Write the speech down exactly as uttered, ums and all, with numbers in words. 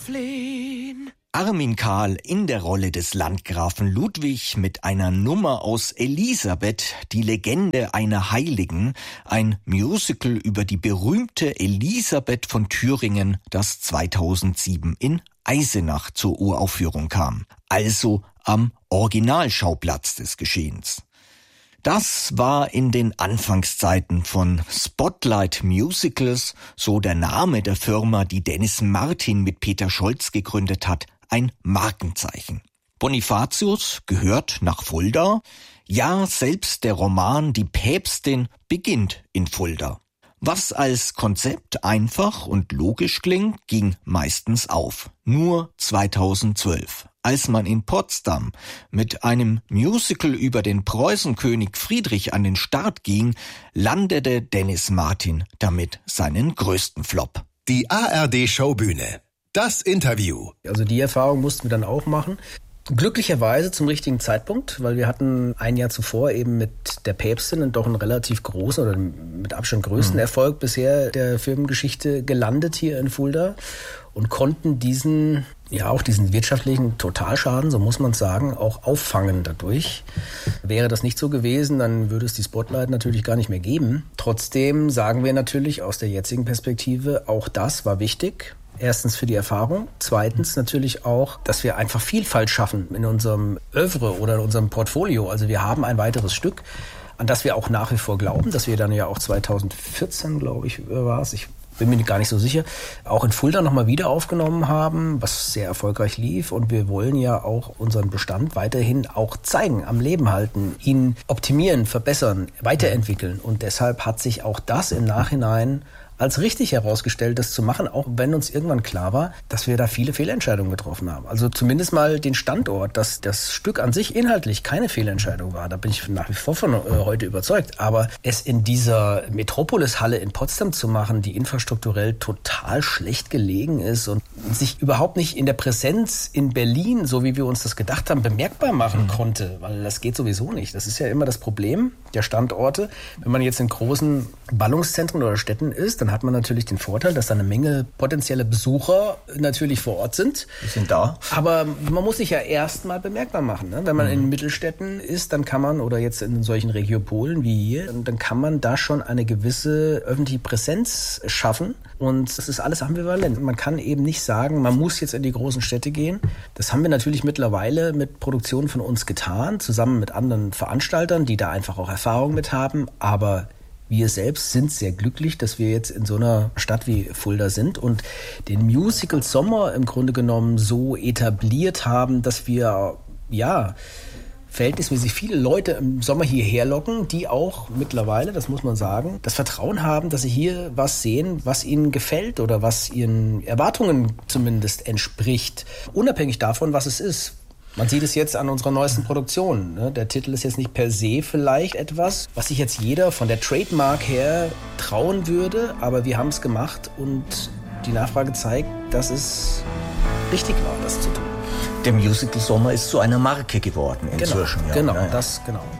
flehen. Armin Kahl in der Rolle des Landgrafen Ludwig mit einer Nummer aus Elisabeth, die Legende einer Heiligen, ein Musical über die berühmte Elisabeth von Thüringen, das zweitausendsieben in Eisenach zur Uraufführung kam, also am Originalschauplatz des Geschehens. Das war in den Anfangszeiten von Spotlight Musicals, so der Name der Firma, die Dennis Martin mit Peter Scholz gegründet hat, ein Markenzeichen. Bonifatius gehört nach Fulda. Ja, selbst der Roman Die Päpstin beginnt in Fulda. Was als Konzept einfach und logisch klingt, ging meistens auf. Nur zweitausendzwölf, als man in Potsdam mit einem Musical über den Preußenkönig Friedrich an den Start ging, landete Dennis Martin damit seinen größten Flop. Die A R D-Showbühne. Das Interview. Also die Erfahrung mussten wir dann auch machen. Glücklicherweise zum richtigen Zeitpunkt, weil wir hatten ein Jahr zuvor eben mit der Päpstin doch einen relativ großen oder mit Abstand größten mhm. Erfolg bisher der Filmgeschichte gelandet hier in Fulda und konnten diesen, ja auch diesen wirtschaftlichen Totalschaden, so muss man es sagen, auch auffangen dadurch. Wäre das nicht so gewesen, dann würde es die Spotlight natürlich gar nicht mehr geben. Trotzdem sagen wir natürlich aus der jetzigen Perspektive, auch das war wichtig. Erstens für die Erfahrung, zweitens natürlich auch, dass wir einfach Vielfalt schaffen in unserem Oeuvre oder in unserem Portfolio. Also wir haben ein weiteres Stück, an das wir auch nach wie vor glauben, dass wir dann ja auch zweitausendvierzehn, glaube ich, war es, ich bin mir gar nicht so sicher, auch in Fulda nochmal wieder aufgenommen haben, was sehr erfolgreich lief. Und wir wollen ja auch unseren Bestand weiterhin auch zeigen, am Leben halten, ihn optimieren, verbessern, weiterentwickeln. Und deshalb hat sich auch das im Nachhinein als richtig herausgestellt, das zu machen, auch wenn uns irgendwann klar war, dass wir da viele Fehlentscheidungen getroffen haben. Also zumindest mal den Standort, dass das Stück an sich inhaltlich keine Fehlentscheidung war. Da bin ich nach wie vor von äh, heute überzeugt. Aber es in dieser Metropolis-Halle in Potsdam zu machen, die infrastrukturell total schlecht gelegen ist und sich überhaupt nicht in der Präsenz in Berlin, so wie wir uns das gedacht haben, bemerkbar machen mhm. konnte, weil das geht sowieso nicht. Das ist ja immer das Problem der Standorte. Wenn man jetzt in großen Ballungszentren oder Städten ist, dann hat man natürlich den Vorteil, dass da eine Menge potenzielle Besucher natürlich vor Ort sind. Die sind da. Aber man muss sich ja erst mal bemerkbar machen. Ne? Wenn man mhm. in Mittelstädten ist, dann kann man, oder jetzt in solchen Regiopolen wie hier, dann kann man da schon eine gewisse öffentliche Präsenz schaffen. Und das ist alles ambivalent. Man kann eben nicht sagen, man muss jetzt in die großen Städte gehen. Das haben wir natürlich mittlerweile mit Produktionen von uns getan, zusammen mit anderen Veranstaltern, die da einfach auch Erfahrung mit haben. Aber wir selbst sind sehr glücklich, dass wir jetzt in so einer Stadt wie Fulda sind und den Musical Sommer im Grunde genommen so etabliert haben, dass wir, ja, verhältnismäßig viele Leute im Sommer hierher locken, die auch mittlerweile, das muss man sagen, das Vertrauen haben, dass sie hier was sehen, was ihnen gefällt oder was ihren Erwartungen zumindest entspricht, unabhängig davon, was es ist. Man sieht es jetzt an unserer neuesten Produktion. Ne? Der Titel ist jetzt nicht per se vielleicht etwas, was sich jetzt jeder von der Trademark her trauen würde, aber wir haben es gemacht und die Nachfrage zeigt, dass es richtig war, das zu tun. Der Musical Sommer ist zu einer Marke geworden inzwischen. Genau, ja. genau, das, genau.